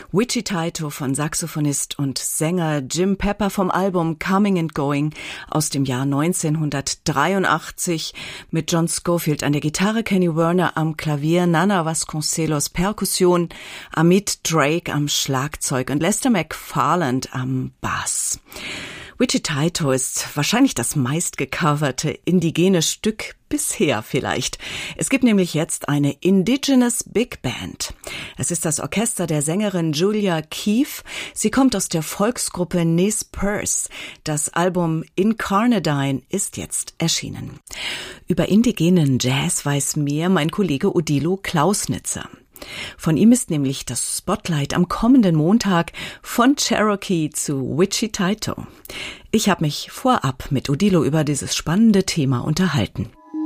Wichitaito von Saxophonist und Sänger Jim Pepper vom Album Coming and Going aus dem Jahr 1983 mit John Scofield an der Gitarre, Kenny Werner am Klavier, Nana Vasconcelos Perkussion, Amit Drake am Schlagzeug und Lester McFarland am Bass. Wichitaito ist wahrscheinlich das meistgecoverte indigene Stück bisher vielleicht. Es gibt nämlich jetzt eine Indigenous Big Band. Es ist das Orchester der Sängerin Julia Keefe. Sie kommt aus der Volksgruppe Nez Perce. Das Album Incarnadine ist jetzt erschienen. Über indigenen Jazz weiß mehr mein Kollege Odilo Klausnitzer. Von ihm ist nämlich das Spotlight am kommenden Montag von Cherokee zu Wichitaito. Ich habe mich vorab mit Odilo über dieses spannende Thema unterhalten.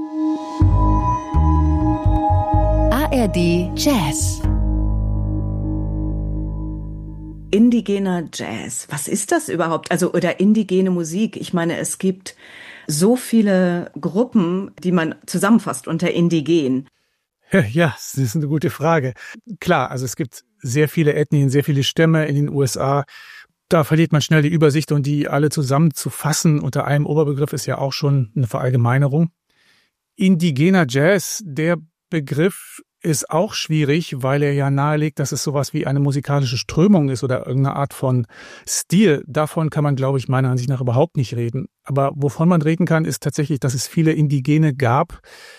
ARD Jazz. Indigener Jazz, was ist das überhaupt? Oder indigene Musik? Ich meine, es gibt so viele Gruppen, die man zusammenfasst unter indigen. Ja, das ist eine gute Frage. Klar, also es gibt sehr viele Ethnien, sehr viele Stämme in den USA. Da verliert man schnell die Übersicht und die alle zusammenzufassen unter einem Oberbegriff ist ja auch schon eine Verallgemeinerung. Indigener Jazz, der Begriff ist auch schwierig, weil er ja nahelegt, dass es sowas wie eine musikalische Strömung ist oder irgendeine Art von Stil. Davon kann man, glaube ich, meiner Ansicht nach überhaupt nicht reden. Aber wovon man reden kann, ist tatsächlich, dass es viele Indigene gab,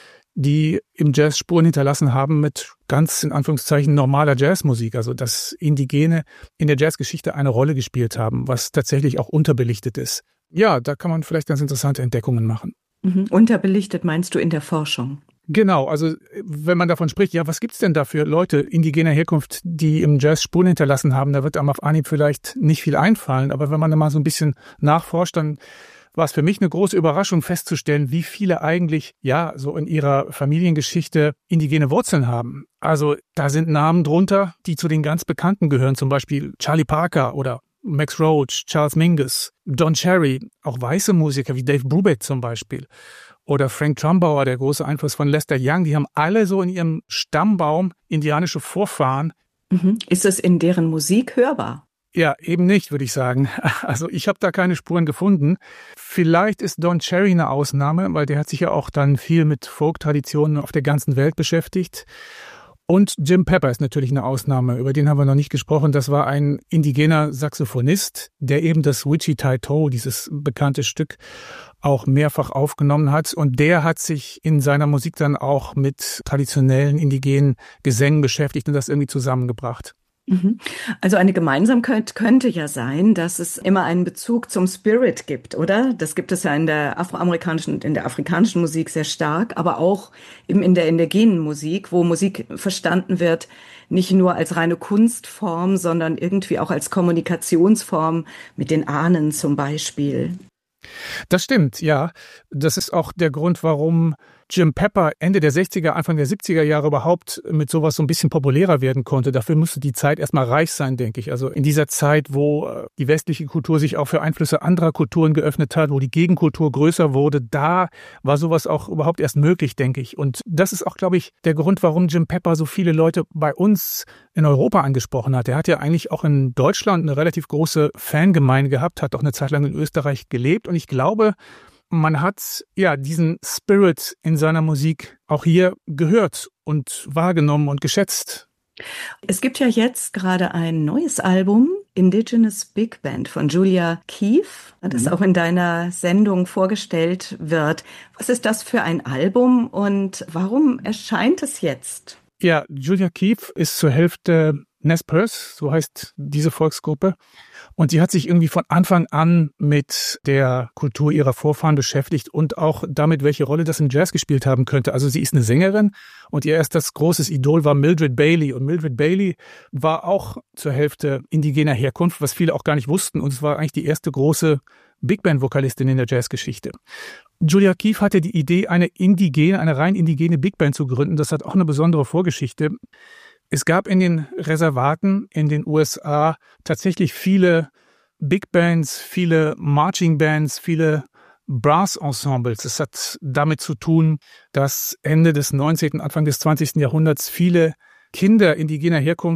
die im Jazz Spuren hinterlassen haben mit ganz, in Anführungszeichen, normaler Jazzmusik. Also, dass Indigene in der Jazzgeschichte eine Rolle gespielt haben, was tatsächlich auch unterbelichtet ist. Ja, da kann man vielleicht ganz interessante Entdeckungen machen. Unterbelichtet meinst du in der Forschung? Genau, also wenn man davon spricht, ja, was gibt's denn da für Leute indigener Herkunft, die im Jazz Spuren hinterlassen haben, da wird einem auf Anhieb vielleicht nicht viel einfallen. Aber wenn man da mal so ein bisschen nachforscht, dann war es für mich eine große Überraschung festzustellen, wie viele eigentlich, ja, so in ihrer Familiengeschichte indigene Wurzeln haben. Also da sind Namen drunter, die zu den ganz Bekannten gehören, zum Beispiel Charlie Parker oder Max Roach, Charles Mingus, Don Cherry, auch weiße Musiker wie Dave Brubeck zum Beispiel oder Frank Trumbauer, der große Einfluss von Lester Young, die haben alle so in ihrem Stammbaum indianische Vorfahren. Ist es in deren Musik hörbar? Ja, eben nicht, würde ich sagen. Also ich habe da keine Spuren gefunden. Vielleicht ist Don Cherry eine Ausnahme, weil der hat sich ja auch dann viel mit Folk-Traditionen auf der ganzen Welt beschäftigt. Und Jim Pepper ist natürlich eine Ausnahme, über den haben wir noch nicht gesprochen. Das war ein indigener Saxophonist, der eben das Wichitaito, dieses bekannte Stück, auch mehrfach aufgenommen hat. Und der hat sich in seiner Musik dann auch mit traditionellen indigenen Gesängen beschäftigt und das irgendwie zusammengebracht. Also eine Gemeinsamkeit könnte ja sein, dass es immer einen Bezug zum Spirit gibt, oder? Das gibt es ja in der afroamerikanischen und in der afrikanischen Musik sehr stark, aber auch eben in der indigenen Musik, wo Musik verstanden wird, nicht nur als reine Kunstform, sondern irgendwie auch als Kommunikationsform mit den Ahnen zum Beispiel. Das stimmt, ja. Das ist auch der Grund, warum Jim Pepper Ende der 60er, Anfang der 70er Jahre überhaupt mit sowas so ein bisschen populärer werden konnte. Dafür musste die Zeit erstmal reif sein, denke ich. Also in dieser Zeit, wo die westliche Kultur sich auch für Einflüsse anderer Kulturen geöffnet hat, wo die Gegenkultur größer wurde, da war sowas auch überhaupt erst möglich, denke ich. Und das ist auch, glaube ich, der Grund, warum Jim Pepper so viele Leute bei uns in Europa angesprochen hat. Er hat ja eigentlich auch in Deutschland eine relativ große Fangemeinde gehabt, hat auch eine Zeit lang in Österreich gelebt. Und ich glaube, man hat ja diesen Spirit in seiner Musik auch hier gehört und wahrgenommen und geschätzt. Es gibt ja jetzt gerade ein neues Album, Indigenous Big Band von Julia Keefe, das auch in deiner Sendung vorgestellt wird. Was ist das für ein Album und warum erscheint es jetzt? Ja, Julia Keefe ist zur Hälfte Nez Perce, so heißt diese Volksgruppe. Und sie hat sich irgendwie von Anfang an mit der Kultur ihrer Vorfahren beschäftigt und auch damit, welche Rolle das im Jazz gespielt haben könnte. Also sie ist eine Sängerin und ihr erstes großes Idol war Mildred Bailey. Und Mildred Bailey war auch zur Hälfte indigener Herkunft, was viele auch gar nicht wussten. Und es war eigentlich die erste große Big Band-Vokalistin in der Jazzgeschichte. Julia Keefe hatte die Idee, eine rein indigene Big Band zu gründen. Das hat auch eine besondere Vorgeschichte. Es gab in den Reservaten in den USA tatsächlich viele Big Bands, viele Marching Bands, viele Brass-Ensembles. Es hat damit zu tun, dass Ende des 19., Anfang des 20. Jahrhunderts viele Kinder indigener Herkunft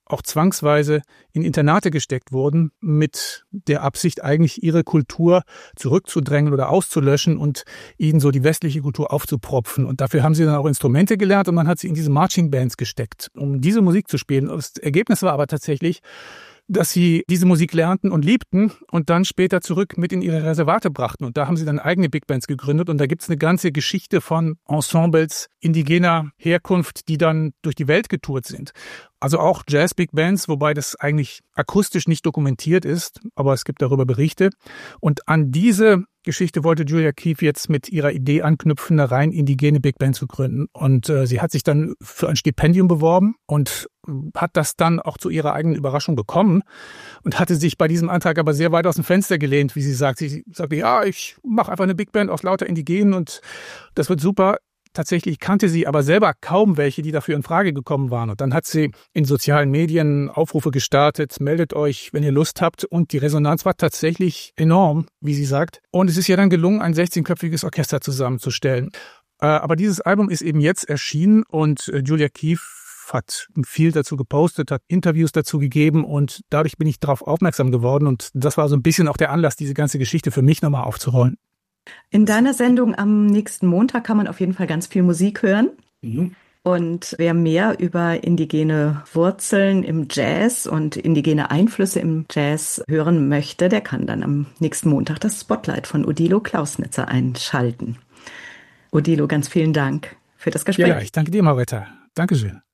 auch zwangsweise in Internate gesteckt wurden, mit der Absicht, eigentlich ihre Kultur zurückzudrängen oder auszulöschen und ihnen so die westliche Kultur aufzupropfen. Und dafür haben sie dann auch Instrumente gelernt und man hat sie in diese Marching Bands gesteckt, um diese Musik zu spielen. Das Ergebnis war aber tatsächlich, dass sie diese Musik lernten und liebten und dann später zurück mit in ihre Reservate brachten. Und da haben sie dann eigene Big Bands gegründet. Und da gibt's eine ganze Geschichte von Ensembles indigener Herkunft, die dann durch die Welt getourt sind. Also auch Jazz-Big Bands, wobei das eigentlich akustisch nicht dokumentiert ist, aber es gibt darüber Berichte. Und an diese Geschichte wollte Julia Keefe jetzt mit ihrer Idee anknüpfen, eine rein indigene Big Band zu gründen. Und sie hat sich dann für ein Stipendium beworben und hat das dann auch zu ihrer eigenen Überraschung bekommen und hatte sich bei diesem Antrag aber sehr weit aus dem Fenster gelehnt, wie sie sagt. Sie sagte, ja, ich mache einfach eine Big Band aus lauter Indigenen und das wird super. Tatsächlich kannte sie aber selber kaum welche, die dafür in Frage gekommen waren. Und dann hat sie in sozialen Medien Aufrufe gestartet, meldet euch, wenn ihr Lust habt. Und die Resonanz war tatsächlich enorm, wie sie sagt. Und es ist ja dann gelungen, ein 16-köpfiges Orchester zusammenzustellen. Aber dieses Album ist eben jetzt erschienen und Julia Keefe hat viel dazu gepostet, hat Interviews dazu gegeben und dadurch bin ich darauf aufmerksam geworden. Und das war so ein bisschen auch der Anlass, diese ganze Geschichte für mich nochmal aufzurollen. In deiner Sendung am nächsten Montag kann man auf jeden Fall ganz viel Musik hören. Mhm. Und wer mehr über indigene Wurzeln im Jazz und indigene Einflüsse im Jazz hören möchte, der kann dann am nächsten Montag das Spotlight von Odilo Klausnitzer einschalten. Odilo, ganz vielen Dank für das Gespräch. Ja, ich danke dir, Maretta. Dankeschön.